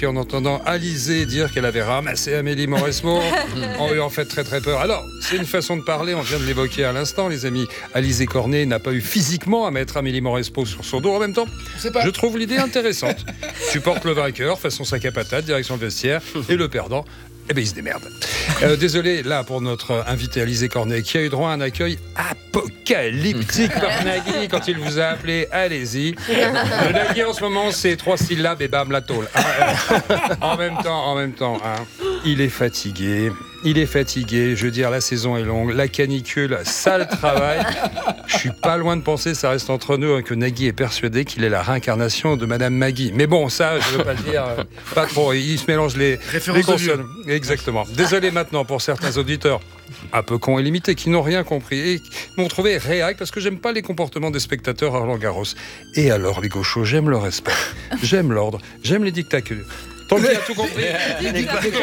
qui, en entendant Alizée dire qu'elle avait ramassé Amélie Mauresmo, ont eu en fait très très peur. Alors, c'est une façon de parler, on vient de l'évoquer à l'instant, les amis. Alizée Cornet n'a pas eu physiquement à mettre Amélie Mauresmo sur son dos. En même temps, je trouve l'idée intéressante. Tu portes le vainqueur, façon sac à patate, direction le vestiaire, et le perdant, eh bien, il se démerde. Désolé, là, pour notre invité Alizée Cornet, qui a eu droit à un accueil apocalyptique par Nagui quand il vous a appelé. Allez-y. Le Nagui, en ce moment, c'est 3 syllabes et bam, la tôle. En même temps, il est fatigué. Je veux dire, la saison est longue, la canicule, sale travail. Je suis pas loin de penser, ça reste entre nous, que Nagui est persuadé qu'il est la réincarnation de Madame Magui. Mais bon, ça, je veux pas le dire, pas trop. Il se mélange les consonnes. Exactement. Désolé maintenant pour certains auditeurs un peu cons et limités qui n'ont rien compris et qui m'ont trouvé réac parce que j'aime pas les comportements des spectateurs à Roland-Garros. Et alors, les gauchos, j'aime le respect, j'aime l'ordre, j'aime les dictatures. Tant qu'il a tout compris. Les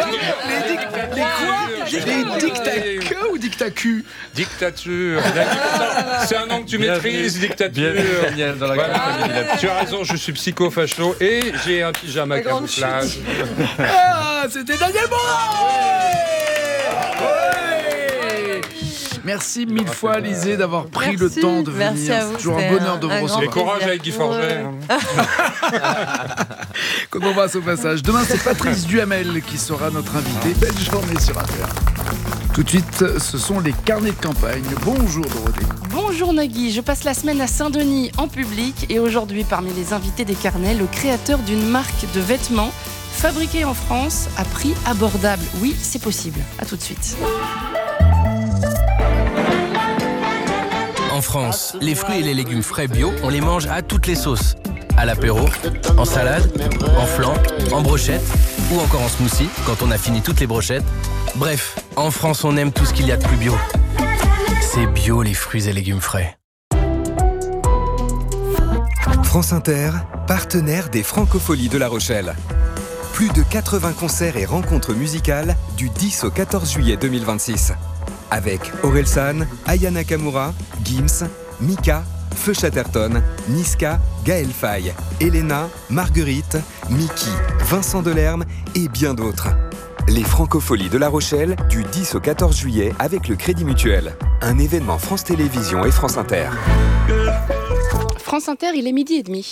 dictacus ou dictacus? Dictature. C'est un nom que tu maîtrises, dictature. Voilà. Tu as raison, je suis psycho-facho et j'ai un pyjama camouflage. Ah, c'était Daniel Morin. Merci mille fois, Alizée, d'avoir pris le temps de venir. Merci à vous. C'est toujours un bonheur de vous recevoir. Et courage avec Guy Forget. Qu'on embrasse au passage. Demain, c'est Patrice Duhamel qui sera notre invité. Belle journée sur Inter. Tout de suite, ce sont les carnets de campagne. Bonjour Dorothée. Bonjour Nagui, je passe la semaine à Saint-Denis en public et aujourd'hui, parmi les invités des carnets, le créateur d'une marque de vêtements fabriquée en France à prix abordable. Oui, c'est possible. À tout de suite. En France, les fruits et les légumes frais bio, on les mange à toutes les sauces. À l'apéro, en salade, en flan, en brochette ou encore en smoothie quand on a fini toutes les brochettes. Bref, en France, on aime tout ce qu'il y a de plus bio. C'est bio les fruits et légumes frais. France Inter, partenaire des Francopholies de La Rochelle. Plus de 80 concerts et rencontres musicales du 10 au 14 juillet 2026. Avec Orelsan, Aya Nakamura, Gims, Mika, Feu Chatterton, Niska, Gaël Faye, Elena, Marguerite, Mickey, Vincent Delerme et bien d'autres. Les Francopholies de La Rochelle du 10 au 14 juillet avec le Crédit Mutuel. Un événement France Télévisions et France Inter. France Inter, il est 12h30.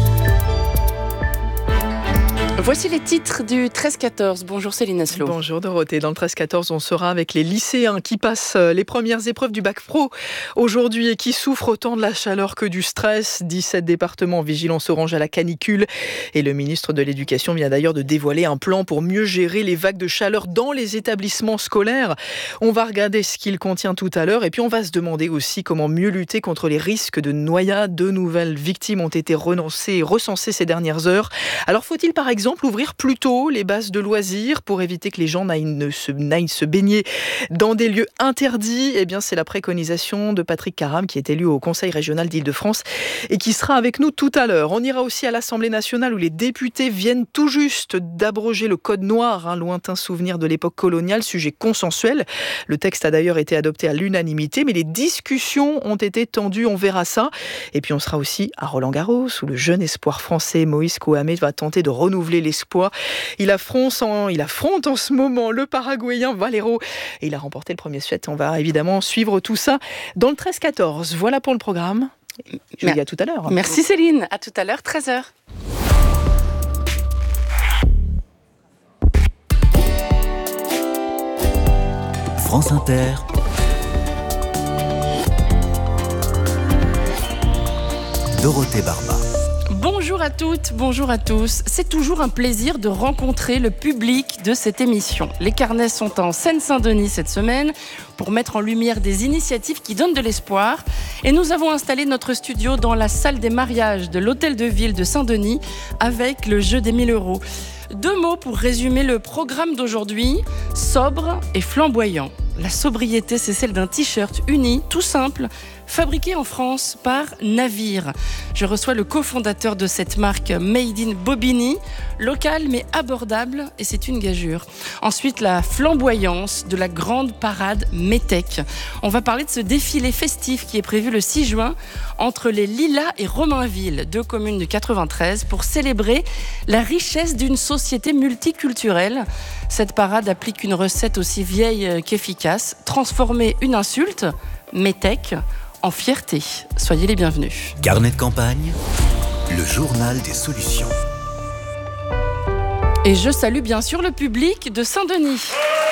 Voici les titres du 13-14. Bonjour Céline Aslo. Bonjour Dorothée. Dans le 13-14, on sera avec les lycéens qui passent les premières épreuves du bac pro aujourd'hui et qui souffrent autant de la chaleur que du stress. 17 départements en vigilance orange à la canicule. Et le ministre de l'Éducation vient d'ailleurs de dévoiler un plan pour mieux gérer les vagues de chaleur dans les établissements scolaires. On va regarder ce qu'il contient tout à l'heure et puis on va se demander aussi comment mieux lutter contre les risques de noyade. 2 nouvelles victimes ont été recensées ces dernières heures. Alors faut-il par exemple ouvrir plus tôt les bases de loisirs pour éviter que les gens n'aillent se baigner dans des lieux interdits? Eh bien, c'est la préconisation de Patrick Caram, qui est élu au Conseil régional d'Île-de-France et qui sera avec nous tout à l'heure. On ira aussi à l'Assemblée nationale où les députés viennent tout juste d'abroger le code noir, un lointain souvenir de l'époque coloniale, sujet consensuel. Le texte a d'ailleurs été adopté à l'unanimité, mais les discussions ont été tendues, on verra ça. Et puis on sera aussi à Roland-Garros où le jeune espoir français Moïse Kouamé va tenter de renouveler l'espoir. Il affronte en ce moment le Paraguayen Valero et il a remporté le premier set. On va évidemment suivre tout ça dans le 13-14. Voilà pour le programme. Je vous dis à tout à l'heure. Merci Céline. À tout à l'heure, 13h. France Inter. Dorothée Barba. Bonjour à toutes, bonjour à tous. C'est toujours un plaisir de rencontrer le public de cette émission. Les carnets sont en Seine-Saint-Denis cette semaine pour mettre en lumière des initiatives qui donnent de l'espoir. Et nous avons installé notre studio dans la salle des mariages de l'hôtel de ville de Saint-Denis avec le jeu des 1000 €. 2 mots pour résumer le programme d'aujourd'hui, sobre et flamboyant. La sobriété, c'est celle d'un t-shirt uni, tout simple, fabriqué en France par Navire. Je reçois le cofondateur de cette marque Made in Bobigny, local mais abordable, et c'est une gageure. Ensuite, la flamboyance de la grande parade Metec. On va parler de ce défilé festif qui est prévu le 6 juin entre les Lilas et Romainville, 2 communes du 93, pour célébrer la richesse d'une société multiculturelle. Cette parade applique une recette aussi vieille qu'efficace, transformer une insulte, Metec, en fierté. Soyez les bienvenus. Carnet de campagne, le journal des solutions. Et je salue bien sûr le public de Saint-Denis.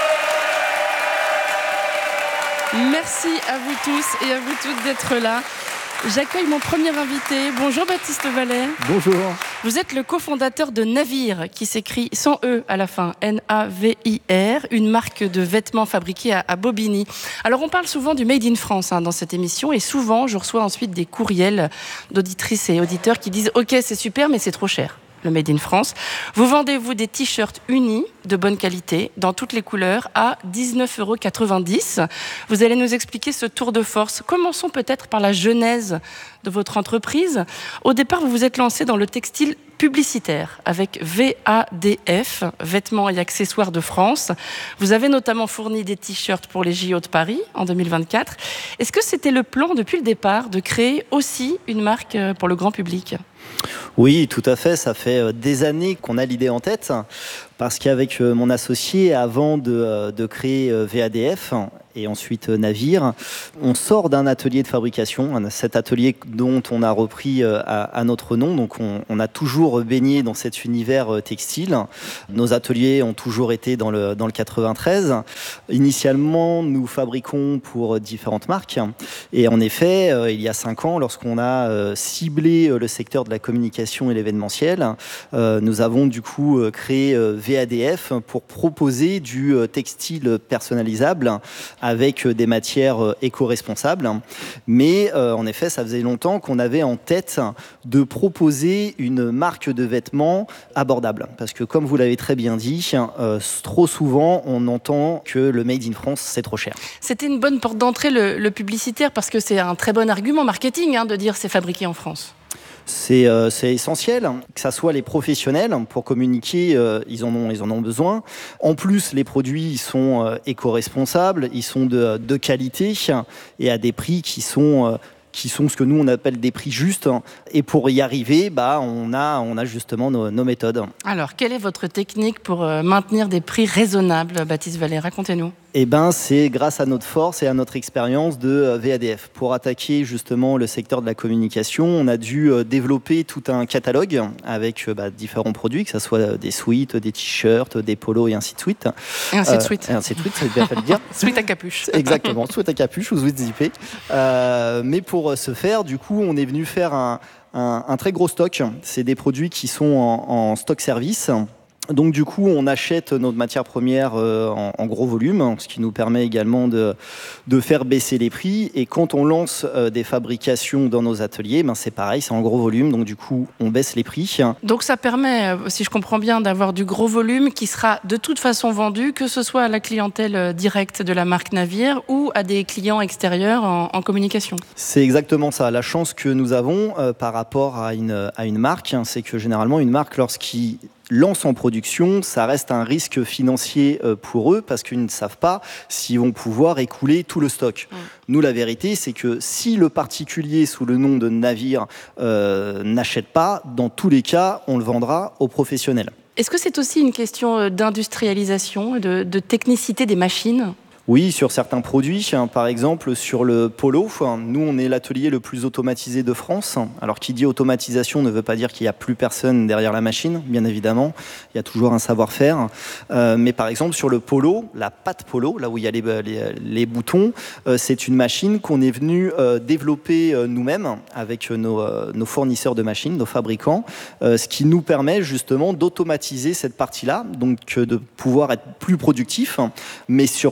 Merci à vous tous et à vous toutes d'être là. J'accueille mon premier invité. Bonjour Baptiste Vallet. Bonjour. Vous êtes le cofondateur de Navire, qui s'écrit sans E à la fin, N-A-V-I-R, une marque de vêtements fabriqués à Bobigny. Alors on parle souvent du Made in France dans cette émission, et souvent je reçois ensuite des courriels d'auditrices et auditeurs qui disent « Ok, c'est super, mais c'est trop cher ». Le Made in France. Vous vendez-vous des t-shirts unis de bonne qualité dans toutes les couleurs à 19,90 €. Vous allez nous expliquer ce tour de force. Commençons peut-être par la genèse de votre entreprise. Au départ, vous vous êtes lancé dans le textile publicitaire avec VADF, Vêtements et Accessoires de France. Vous avez notamment fourni des t-shirts pour les JO de Paris en 2024. Est-ce que c'était le plan depuis le départ de créer aussi une marque pour le grand public ? Oui, tout à fait. Ça fait des années qu'on a l'idée en tête, parce qu'avec mon associé, avant de créer VADF et ensuite Navire, on sort d'un atelier de fabrication, cet atelier dont on a repris à notre nom. Donc on a toujours baigné dans cet univers textile. Nos ateliers ont toujours été dans le 93. Initialement, nous fabriquons pour différentes marques. Et en effet, il y a 5 ans, lorsqu'on a ciblé le secteur de la communication et l'événementiel, nous avons du coup créé VADF pour proposer du textile personnalisable avec des matières éco-responsables. Mais en effet, ça faisait longtemps qu'on avait en tête de proposer une marque de vêtements abordable. Parce que comme vous l'avez très bien dit, trop souvent, on entend que le Made in France, c'est trop cher. C'était une bonne porte d'entrée, le publicitaire, parce que c'est un très bon argument marketing de dire c'est fabriqué en France. C'est essentiel, que ça soit les professionnels pour communiquer, ils en ont besoin. En plus, les produits ils sont éco-responsables, ils sont de qualité et à des prix qui sont ce que nous on appelle des prix justes. Et pour y arriver, on a justement nos méthodes. Alors, quelle est votre technique pour maintenir des prix raisonnables, Baptiste Vallet ? Racontez-nous. C'est grâce à notre force et à notre expérience de VADF. Pour attaquer justement le secteur de la communication, on a dû développer tout un catalogue avec différents produits, que ce soit des sweats, des t-shirts, des polos et ainsi de suite. Et ainsi de suite. Et ainsi de suite, c'est bien fait de dire. Sweat à capuche. Exactement, sweat à capuche ou sweat zippé. Mais pour ce faire, du coup, on est venu faire un très gros stock. C'est des produits qui sont en stock service. Donc du coup, on achète notre matière première en gros volume, ce qui nous permet également de faire baisser les prix. Et quand on lance des fabrications dans nos ateliers, c'est pareil, c'est en gros volume. Donc du coup, on baisse les prix. Donc ça permet, si je comprends bien, d'avoir du gros volume qui sera de toute façon vendu, que ce soit à la clientèle directe de la marque Navire ou à des clients extérieurs en communication. C'est exactement ça. La chance que nous avons par rapport à une marque, c'est que généralement, une marque, lorsqu'il lance en production, ça reste un risque financier pour eux parce qu'ils ne savent pas s'ils vont pouvoir écouler tout le stock. Nous, la vérité, c'est que si le particulier sous le nom de Navire n'achète pas, dans tous les cas, on le vendra aux professionnels. Est-ce que c'est aussi une question d'industrialisation, de technicité des machines ? Oui, sur certains produits, par exemple sur le polo, nous on est l'atelier le plus automatisé de France. Alors qui dit automatisation ne veut pas dire qu'il n'y a plus personne derrière la machine, bien évidemment, il y a toujours un savoir-faire. Mais par exemple sur le polo, la patte polo, là où il y a les boutons, c'est une machine qu'on est venu développer nous-mêmes avec nos fournisseurs de machines, nos fabricants, ce qui nous permet justement d'automatiser cette partie-là, donc de pouvoir être plus productif, mais surtout d'avoir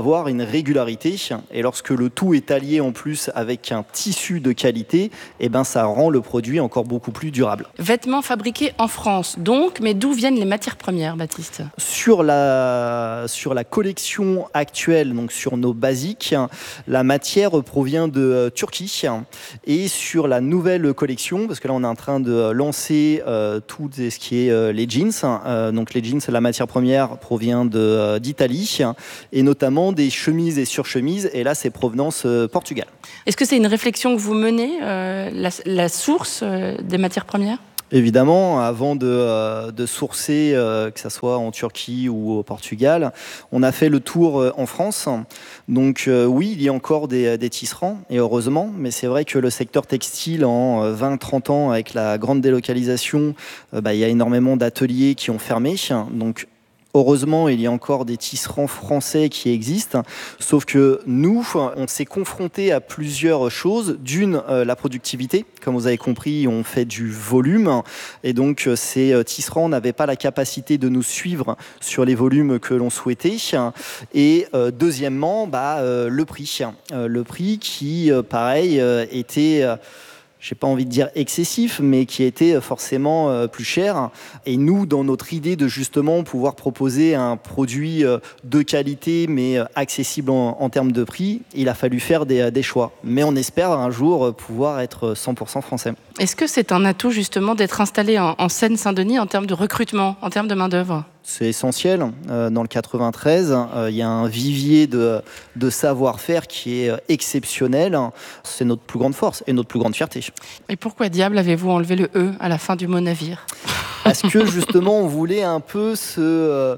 avoir une régularité. Et lorsque le tout est allié en plus avec un tissu de qualité, ça rend le produit encore beaucoup plus durable. Vêtements fabriqués en France, donc, mais d'où viennent les matières premières, Baptiste ? Sur la collection actuelle, donc sur nos basiques, la matière provient de Turquie. Et sur la nouvelle collection, parce que là on est en train de lancer tout ce qui est les jeans. Donc les jeans, la matière première provient d'Italie, et notamment des chemises et surchemises. Et là, c'est provenance Portugal. Est-ce que c'est une réflexion que vous menez, la source des matières premières ? Évidemment, avant de sourcer, que ce soit en Turquie ou au Portugal, on a fait le tour en France. Donc oui, il y a encore des tisserands, et heureusement, mais c'est vrai que le secteur textile, en 20-30 ans, avec la grande délocalisation, il y a énormément d'ateliers qui ont fermé. Donc heureusement, il y a encore des tisserands français qui existent, sauf que nous, on s'est confrontés à plusieurs choses. D'une, la productivité. Comme vous avez compris, on fait du volume, et donc ces tisserands n'avaient pas la capacité de nous suivre sur les volumes que l'on souhaitait. Et deuxièmement, le prix. Le prix qui, pareil, était... j'ai pas envie de dire excessif, mais qui était forcément plus cher. Et nous, dans notre idée de justement pouvoir proposer un produit de qualité, mais accessible en termes de prix, il a fallu faire des choix. Mais on espère un jour pouvoir être 100% français. Est-ce que c'est un atout justement d'être installé en Seine-Saint-Denis en termes de recrutement, en termes de main-d'œuvre ? C'est essentiel. Dans le 93, il y a un vivier de savoir-faire qui est exceptionnel. C'est notre plus grande force et notre plus grande fierté. Et pourquoi diable avez-vous enlevé le E à la fin du mot navire ? Parce que justement, on voulait un peu se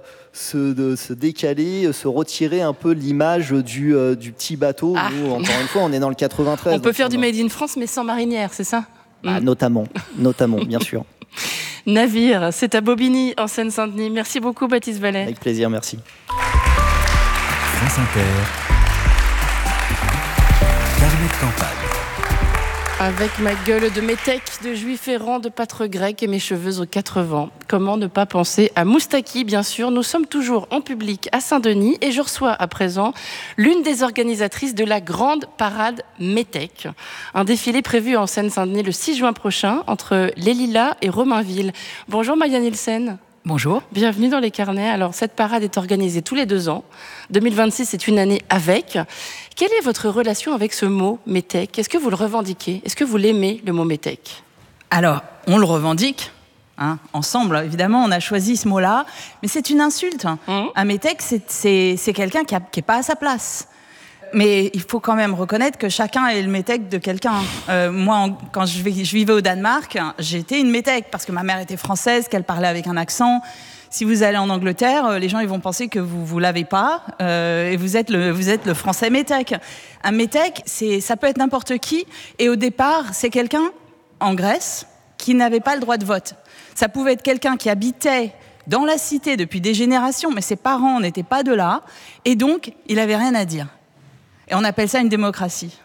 décaler, se retirer un peu l'image du petit bateau. Nous, encore une fois, on est dans le 93. On peut faire du Made in France, mais sans marinière, c'est ça ? Notamment, bien sûr. Navire, c'est à Bobigny, en Seine-Saint-Denis. Merci beaucoup, Baptiste Vallet. Avec plaisir, merci. France Inter, carnet de campagne. Avec ma gueule de métèque, de juif errant, de pâtre grec et mes cheveux aux 4 vents. Comment ne pas penser à Moustaki, bien sûr. Nous sommes toujours en public à Saint-Denis et je reçois à présent l'une des organisatrices de la grande parade métèque. Un défilé prévu en Seine-Saint-Denis le 6 juin prochain entre Les Lilas et Romainville. Bonjour Maya Nielsen. Bonjour. Bienvenue dans les carnets. Alors, cette parade est organisée tous les 2 ans. 2026 est une année avec. Quelle est votre relation avec ce mot métèque ? Est-ce que vous le revendiquez ? Est-ce que vous l'aimez, le mot métèque ? Alors, on le revendique. Ensemble, évidemment, on a choisi ce mot-là. Mais c'est une insulte. Un métèque, c'est quelqu'un qui n'est pas à sa place. Mais il faut quand même reconnaître que chacun est le métèque de quelqu'un. Moi, quand je vivais au Danemark, j'étais une métèque parce que ma mère était française, qu'elle parlait avec un accent. Si vous allez en Angleterre, les gens ils vont penser que vous l'avez pas et vous êtes le français métèque. Un métèque, ça peut être n'importe qui. Et au départ, c'est quelqu'un en Grèce qui n'avait pas le droit de vote. Ça pouvait être quelqu'un qui habitait dans la cité depuis des générations, mais ses parents n'étaient pas de là, et donc il avait rien à dire. Et on appelle ça une démocratie.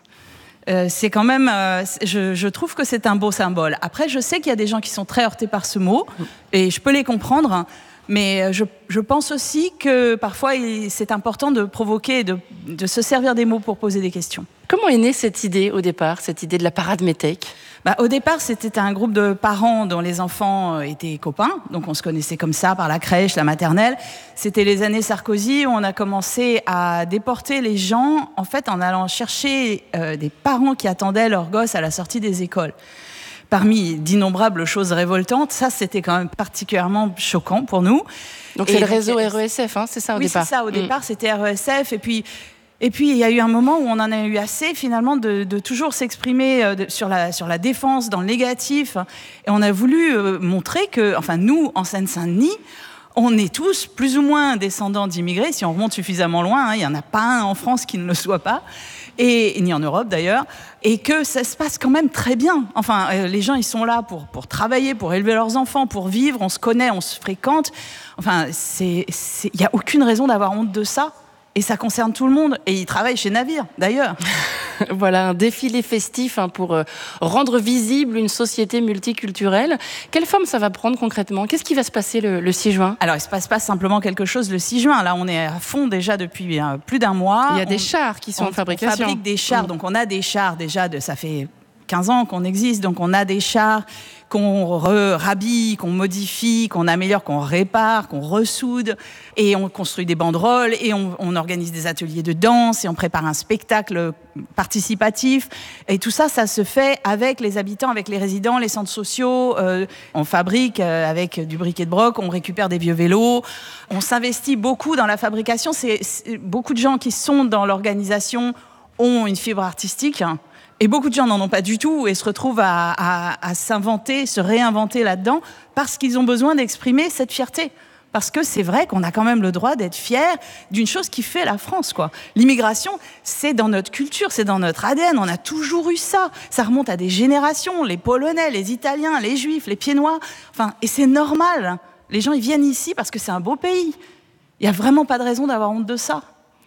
C'est quand même, je trouve que c'est un beau symbole. Après, je sais qu'il y a des gens qui sont très heurtés par ce mot, et je peux les comprendre, mais je pense aussi que parfois, c'est important de provoquer, de se servir des mots pour poser des questions. Comment est née cette idée au départ, cette idée de la parade métèque ? Au départ, c'était un groupe de parents dont les enfants étaient copains. Donc, on se connaissait comme ça par la crèche, la maternelle. C'était les années Sarkozy où on a commencé à déporter les gens, en fait, en allant chercher des parents qui attendaient leurs gosses à la sortie des écoles. Parmi d'innombrables choses révoltantes, ça, c'était quand même particulièrement choquant pour nous. Donc, c'est le réseau RESF, c'est ça au départ ? Oui, c'est ça. Au départ, c'était RESF. Et puis, il y a eu un moment où on en a eu assez, finalement, de toujours s'exprimer sur la défense, dans le négatif. Et on a voulu montrer que, nous, en Seine-Saint-Denis, on est tous plus ou moins descendants d'immigrés. Si on remonte suffisamment loin, il n'y en a pas un en France qui ne le soit pas, et ni en Europe d'ailleurs, et que ça se passe quand même très bien. Les gens, ils sont là pour travailler, pour élever leurs enfants, pour vivre. On se connaît, on se fréquente. Il n'y a aucune raison d'avoir honte de ça. Et ça concerne tout le monde. Et ils travaillent chez Navire, d'ailleurs. Voilà, un défilé festif pour rendre visible une société multiculturelle. Quelle forme ça va prendre concrètement ? Qu'est-ce qui va se passer le 6 juin ? Alors, il ne se passe pas simplement quelque chose le 6 juin. Là, on est à fond déjà depuis plus d'un mois. Il y a des chars qui sont en fabrication. On fabrique des chars. Donc, on a des chars déjà, ça fait 15 ans qu'on existe. Donc, on a des chars qu'on rhabille, qu'on modifie, qu'on améliore, qu'on répare, qu'on ressoude. Et on construit des banderoles et on organise des ateliers de danse et on prépare un spectacle participatif. Et tout ça, ça se fait avec les habitants, avec les résidents, les centres sociaux. On fabrique avec du briquet de broc, on récupère des vieux vélos. On s'investit beaucoup dans la fabrication. Beaucoup de gens qui sont dans l'organisation ont une fibre artistique. Et beaucoup de gens n'en ont pas du tout et se retrouvent à s'inventer, se réinventer là-dedans parce qu'ils ont besoin d'exprimer cette fierté. Parce que c'est vrai qu'on a quand même le droit d'être fier d'une chose qui fait la France, quoi. L'immigration, c'est dans notre culture, c'est dans notre ADN. On a toujours eu ça. Ça remonte à des générations. Les Polonais, les Italiens, les Juifs, les Pieds-Noirs. Et c'est normal. Les gens, ils viennent ici parce que c'est un beau pays. Il n'y a vraiment pas de raison d'avoir honte de ça.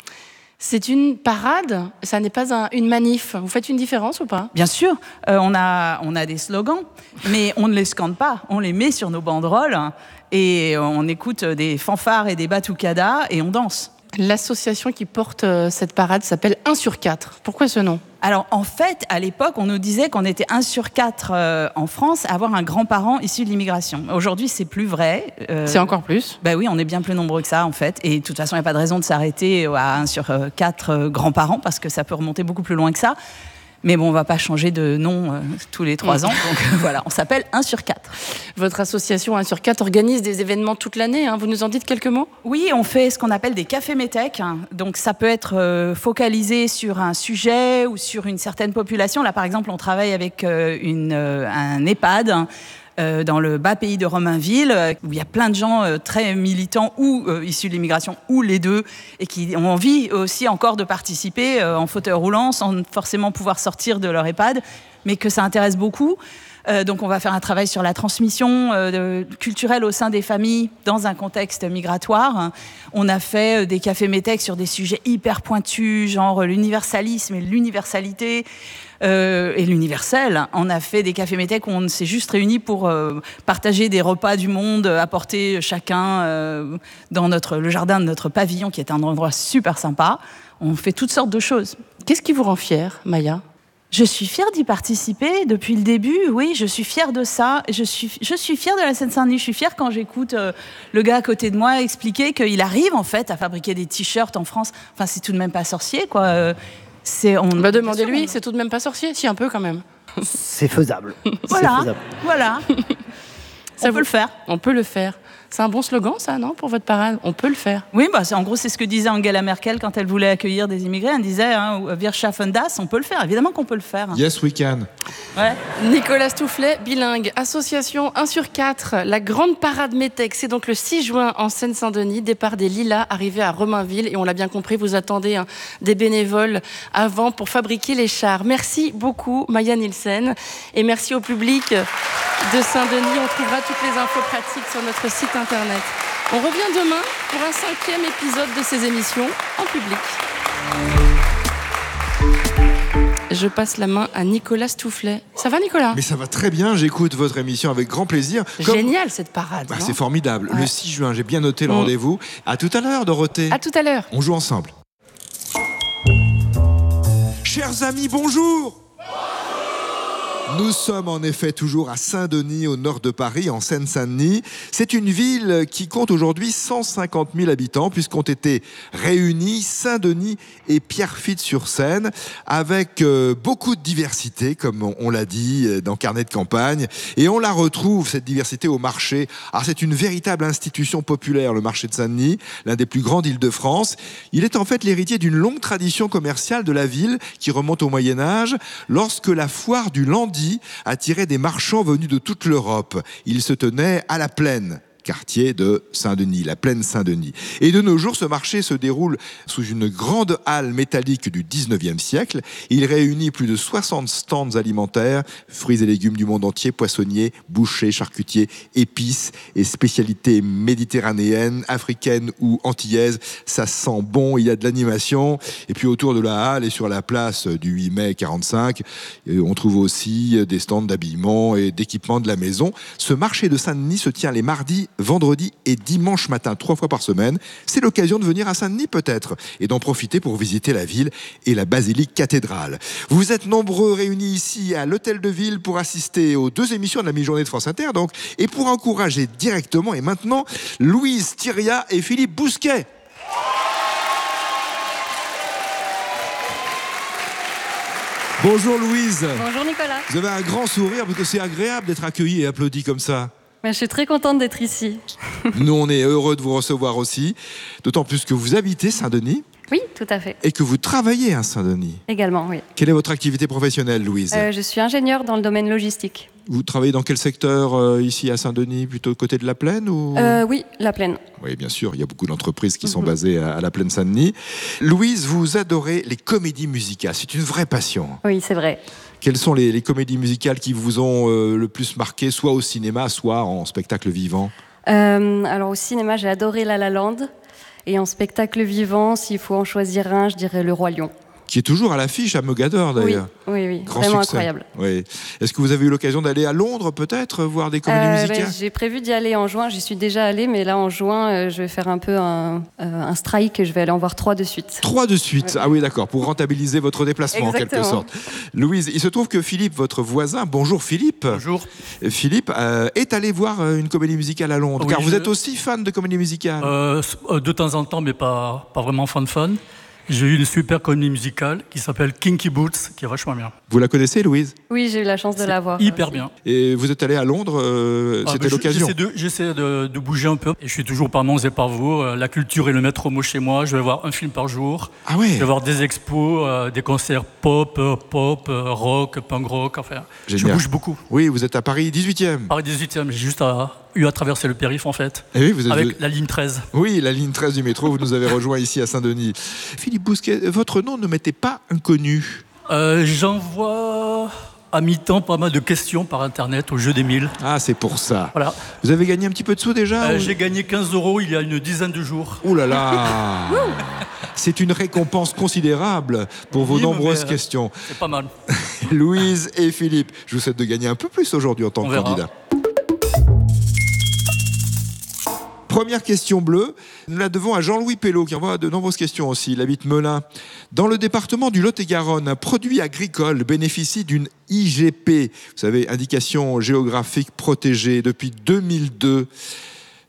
C'est une parade, ça n'est pas une manif. Vous faites une différence ou pas ? Bien sûr, on a des slogans, mais on ne les scande pas. On les met sur nos banderoles et on écoute des fanfares et des batucadas et on danse. L'association qui porte cette parade s'appelle 1 sur 4. Pourquoi ce nom ? Alors, en fait, à l'époque, on nous disait qu'on était 1 sur 4 en France à avoir un grand-parent issu de l'immigration. Aujourd'hui, c'est plus vrai. C'est encore plus ? Ben oui, on est bien plus nombreux que ça, en fait. Et de toute façon, il n'y a pas de raison de s'arrêter à 1 sur 4 grands-parents, parce que ça peut remonter beaucoup plus loin que ça. Mais bon, on ne va pas changer de nom tous les 3 ans. Donc voilà, on s'appelle 1 sur 4. Votre association 1 sur 4 organise des événements toute l'année. Vous nous en dites quelques mots ? Oui, on fait ce qu'on appelle des cafés métèques. Donc ça peut être focalisé sur un sujet ou sur une certaine population. Là, par exemple, on travaille avec un EHPAD dans le bas pays de Romainville, où il y a plein de gens très militants ou issus de l'immigration, ou les deux, et qui ont envie aussi encore de participer en fauteuil roulant, sans forcément pouvoir sortir de leur EHPAD, mais que ça intéresse beaucoup. Donc on va faire un travail sur la transmission culturelle au sein des familles dans un contexte migratoire. On a fait des cafés métèques sur des sujets hyper pointus, genre l'universalisme et l'universalité. Et l'universel. On a fait des cafés métèques où on s'est juste réunis pour partager des repas du monde, apporter chacun dans le jardin de notre pavillon, qui est un endroit super sympa. On fait toutes sortes de choses. Qu'est-ce qui vous rend fière, Maya ? Je suis fière d'y participer depuis le début, oui, je suis fière de ça. Je suis fière de la Seine-Saint-Denis. Je suis fière quand j'écoute le gars à côté de moi expliquer qu'il arrive en fait à fabriquer des t-shirts en France. Enfin, c'est tout de même pas sorcier, quoi. Demandez-lui, c'est tout de même pas sorcier, si un peu quand même. C'est faisable. Voilà. On peut le faire. On peut le faire. C'est un bon slogan, ça, non, pour votre parade ? On peut le faire. Oui, en gros, c'est ce que disait Angela Merkel quand elle voulait accueillir des immigrés. Elle disait, wir schaffen das, on peut le faire. Évidemment qu'on peut le faire. Yes, we can. Ouais. Nicolas Stoufflet, bilingue, association 1 sur 4. La grande parade métèque, c'est donc le 6 juin en Seine-Saint-Denis. Départ des Lilas, arrivé à Romainville. Et on l'a bien compris, vous attendez des bénévoles avant pour fabriquer les chars. Merci beaucoup, Maya Nielsen. Et merci au public de Saint-Denis. On trouvera toutes les infos pratiques sur notre site internet. On revient demain pour un 5e épisode de ces émissions en public. Je passe la main à Nicolas Stoufflet. Ça va, Nicolas ? Mais ça va très bien, j'écoute votre émission avec grand plaisir. Génial cette parade. C'est formidable. Ouais. Le 6 juin, j'ai bien noté le rendez-vous. À tout à l'heure, Dorothée. À tout à l'heure. On joue ensemble. Chers amis, bonjour. Nous sommes en effet toujours à Saint-Denis, au nord de Paris, en Seine-Saint-Denis. C'est une ville qui compte aujourd'hui 150 000 habitants, puisqu'ont été réunis Saint-Denis et Pierrefitte-sur-Seine, avec beaucoup de diversité, comme on l'a dit dans Carnet de campagne. Et on la retrouve, cette diversité, au marché. Alors c'est une véritable institution populaire, le marché de Saint-Denis, l'un des plus grands d'Île-de-France. Il est en fait l'héritier d'une longue tradition commerciale de la ville, qui remonte au Moyen-Âge, lorsque la foire du Landy attirait des marchands venus de toute l'Europe. Il se tenait à la Plaine. quartier de Saint-Denis, la plaine Saint-Denis. Et de nos jours, ce marché se déroule sous une grande halle métallique du 19e siècle. Il réunit plus de 60 stands alimentaires, fruits et légumes du monde entier, poissonniers, bouchers, charcutiers, épices et spécialités méditerranéennes, africaines ou antillaises. Ça sent bon, il y a de l'animation. Et puis autour de la halle et sur la place du 8 mai 45, on trouve aussi des stands d'habillement et d'équipement de la maison. Ce marché de Saint-Denis se tient les mardis, vendredis et dimanche matin, 3 fois par semaine. C'est l'occasion de venir à Saint-Denis peut-être et d'en profiter pour visiter la ville et la basilique cathédrale. Vous êtes nombreux réunis ici à l'Hôtel de Ville pour assister aux 2 émissions de la mi-journée de France Inter donc, et pour encourager directement et maintenant Louise Thiria et Philippe Bousquet. Bonjour Louise. Bonjour Nicolas. Vous avez un grand sourire parce que c'est agréable d'être accueilli et applaudi comme ça. Je suis très contente d'être ici. Nous, on est heureux de vous recevoir aussi, d'autant plus que vous habitez Saint-Denis. Oui, tout à fait. Et que vous travaillez à Saint-Denis. Également, oui. Quelle est votre activité professionnelle, Louise ? Je suis ingénieure dans le domaine logistique. Vous travaillez dans quel secteur ici à Saint-Denis ? Plutôt côté de la Plaine ou... Oui, la Plaine. Oui, bien sûr, il y a beaucoup d'entreprises qui sont basées à la Plaine Saint-Denis. Louise, vous adorez les comédies musicales, c'est une vraie passion. Oui, c'est vrai. Quelles sont les comédies musicales qui vous ont le plus marqué, soit au cinéma, soit en spectacle vivant ? Alors au cinéma, j'ai adoré La La Land. Et en spectacle vivant, s'il faut en choisir un, je dirais Le Roi Lion. Qui est toujours à l'affiche à Mogador d'ailleurs. Oui, Grand vraiment succès. incroyable. Oui. Est-ce que vous avez eu l'occasion d'aller à Londres peut-être, voir des comédies musicales ? J'ai prévu d'y aller en juin, j'y suis déjà allée, mais là en juin, je vais faire un peu un strike et je vais aller en voir 3 de suite. 3 de suite, Ouais. Ah oui d'accord, pour rentabiliser votre déplacement en quelque sorte. Louise, il se trouve que Philippe, votre voisin, bonjour Philippe. Bonjour. Philippe est allé voir une comédie musicale à Londres, Oui, car vous êtes aussi fan de comédie musicale. De temps en temps, mais pas vraiment fan. J'ai eu une super comédie musicale qui s'appelle Kinky Boots, qui est vachement bien. Vous la connaissez, Louise ? Oui, j'ai eu la chance de la voir. Hyper bien. Et vous êtes allé à Londres, c'était l'occasion. J'essaie de bouger un peu. Et je suis toujours par Mons et par Vaux. La culture est le maître mot chez moi. Je vais voir un film par jour. Ah ouais. Je vais voir des expos, des concerts pop, rock, punk rock. Enfin, je bouge beaucoup. Oui, vous êtes à Paris 18e. Paris 18e, j'ai juste eu à traverser le périph' en fait. Et oui, vous êtes avec la ligne 13. Oui, la ligne 13 du métro, vous nous avez rejoint ici à Saint-Denis. Philippe Bousquet, votre nom ne m'était pas inconnu. J'envoie à mi-temps pas mal de questions par internet au jeu des 1000. Ah, c'est pour ça. Voilà. Vous avez gagné un petit peu de sous déjà J'ai gagné 15 € il y a une dizaine de jours. Ouh là là. C'est une récompense considérable pour vos nombreuses questions. C'est pas mal. Louise et Philippe, je vous souhaite de gagner un peu plus aujourd'hui en tant que candidat. Première question bleue, nous la devons à Jean-Louis Pello qui envoie de nombreuses questions aussi. Il habite Melun. Dans le département du Lot-et-Garonne, un produit agricole bénéficie d'une IGP, vous savez, indication géographique protégée, depuis 2002. Lequel ?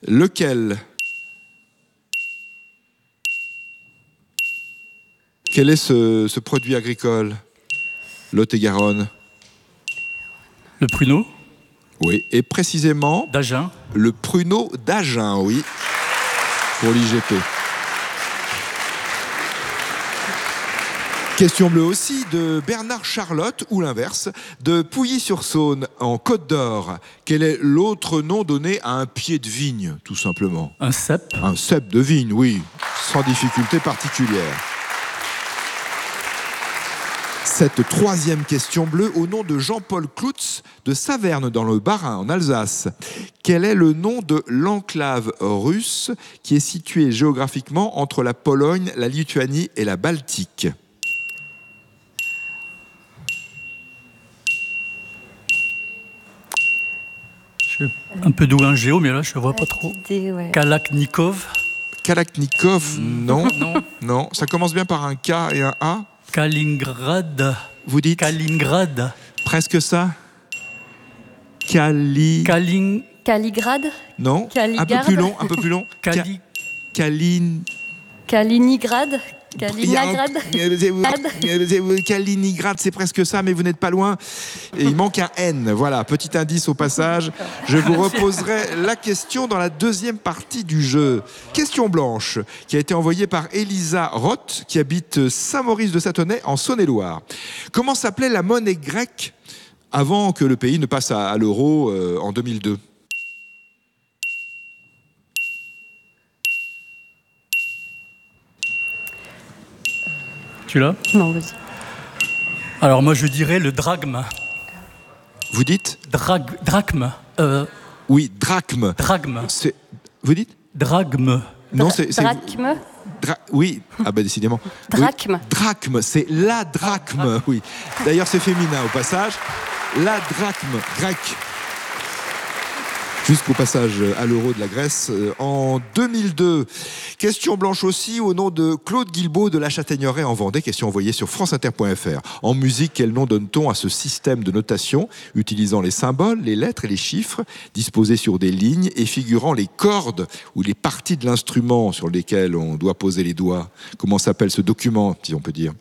Quel est ce produit agricole ? Lot-et-Garonne. Le pruneau ? Oui, et précisément... d'Agen. Le pruneau d'Agen, oui, pour l'IGP. Question bleue aussi de Bernard Charlotte, ou l'inverse, de Pouilly-sur-Saône, en Côte d'Or. Quel est l'autre nom donné à un pied de vigne, tout simplement ? Un cep. Un cep de vigne, oui, sans difficulté particulière. Cette troisième question bleue au nom de Jean-Paul Kloutz de Saverne dans le Bas-Rhin en Alsace. Quel est le nom de l'enclave russe qui est située géographiquement entre la Pologne, la Lituanie et la Baltique ? Je suis un peu doué en géo, mais là je ne vois pas trop. Ouais. Kalachnikov. Kalachnikov, non. Non, ça commence bien par un K et un A. Kaliningrad. Vous dites Kaliningrad. Presque ça. Kaligrad. Non. Un peu plus long, un peu plus long. Kaliningrad. Kaliningrad, c'est presque ça, mais vous n'êtes pas loin. Et il manque un N. Voilà, petit indice au passage. Je vous reposerai la question dans la deuxième partie du jeu. Question blanche, qui a été envoyée par Elisa Roth, qui habite Saint-Maurice-de-Sathonay, en Saône-et-Loire. Comment s'appelait la monnaie grecque avant que le pays ne passe à l'euro en 2002 ? Tu l'as? Non, vas-y. Alors moi je dirais le drachme. Vous dites? Drachme. Oui, drachme. Drachme. Vous dites? Drachme. Non, c'est... Drachme. Oui, ah bah décidément. Drachme. Oui. Drachme, c'est la drachme, oui. D'ailleurs, c'est féminin au passage. La drachme, grec. Jusqu'au passage à l'euro de la Grèce en 2002. Question blanche aussi au nom de Claude Guilbault de La Châtaigneraie en Vendée. Question envoyée sur franceinter.fr. En musique, quel nom donne-t-on à ce système de notation utilisant les symboles, les lettres et les chiffres disposés sur des lignes et figurant les cordes ou les parties de l'instrument sur lesquelles on doit poser les doigts? Comment s'appelle ce document, si on peut dire?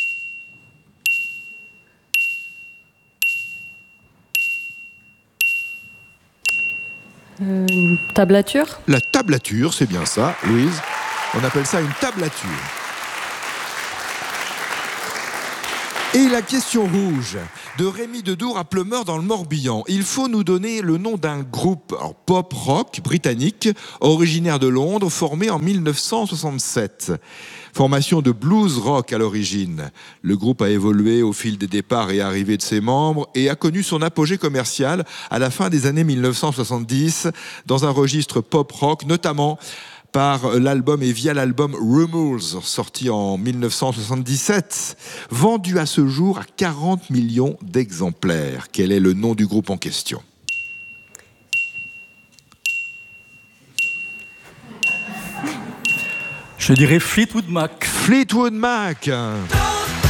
Tablature. La tablature, c'est bien ça, Louise. On appelle ça une tablature. Et la question rouge de Rémi Dedour à Pleumeur dans le Morbihan. Il faut nous donner le nom d'un groupe pop-rock britannique originaire de Londres formé en 1967. Formation de blues rock à l'origine. Le groupe a évolué au fil des départs et arrivées de ses membres et a connu son apogée commercial à la fin des années 1970 dans un registre pop-rock, notamment par l'album et via l'album Rumors, sorti en 1977, vendu à ce jour à 40 millions d'exemplaires. Quel est le nom du groupe en question? Je dirais Fleetwood Mac. Fleetwood Mac.